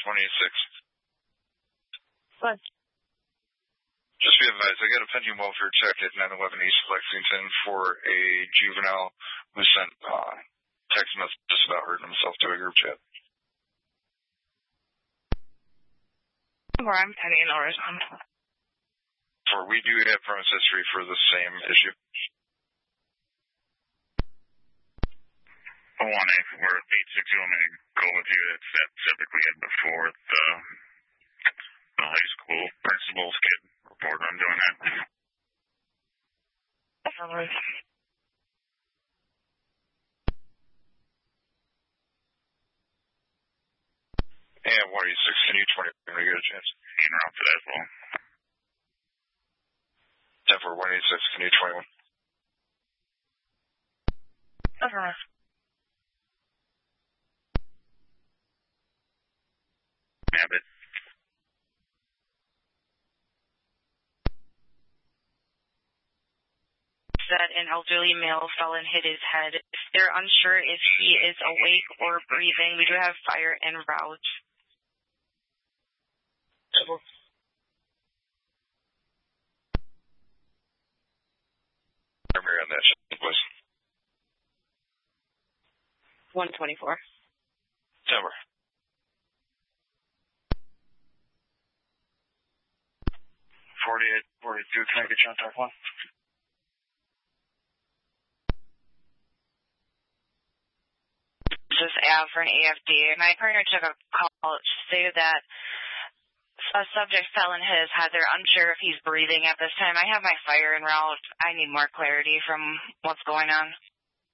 What? Just be advised, I got a pending welfare check at 911 East Lexington for a juvenile who sent text messages about hurting himself to a group chat. Or I'm pending no response. For we do have premise history for the same issue. 1-8, we're 860. I'm going to go with you. That's that typically had before the high school principal's kid report on doing that. Definitely. And 186, can you 20 when you get a chance? En route to that as well. 10 for 186, can you 21? Definitely. Abbott. Said an elderly male fell and hit his head. If they're unsure if he is awake or breathing, we do have fire en route. Primary on that shit, please. 124. Timber. 48, 42, can I get you on top one? Just Av for an AFD. My partner took a call to say that a subject fell and hit his head. They're unsure if he's breathing at this time. I have my fire en route. I need more clarity from what's going on.